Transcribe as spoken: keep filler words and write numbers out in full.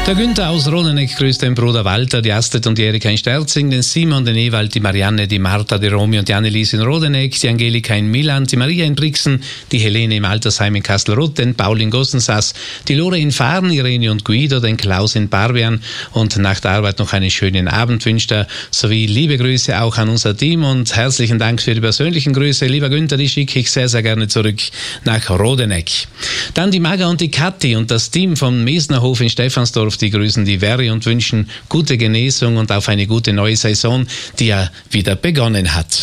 Der Günther aus Rodeneck grüßt den Bruder Walter, die Astrid und die Erika in Sterzing, den Simon, den Ewald, die Marianne, die Martha, die Romy und die Annelies in Rodeneck, die Angelika in Milan, die Maria in Brixen, die Helene im Altersheim in Kastelruth, den Paul in Gossensass, die Lore in Fahren, Irene und Guido, den Klaus in Barbian und nach der Arbeit noch einen schönen Abend wünscht er, sowie liebe Grüße auch an unser Team und herzlichen Dank für die persönlichen Grüße. Lieber Günther, die schicke ich sehr, sehr gerne zurück nach Rodeneck. Dann die Maga und die Kathi und das Team vom Mesnerhof in Stephansdorf, die grüßen die Veri und wünschen gute Genesung und auf eine gute neue Saison, die ja wieder begonnen hat.